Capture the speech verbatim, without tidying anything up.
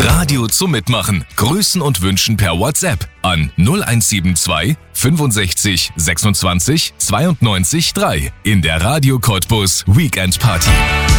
Radio zum Mitmachen. Grüßen und Wünschen per WhatsApp an null eins sieben zwei fünfundsechzig sechsundzwanzig zweiundneunzig drei in der Radio Cottbus Weekend Party.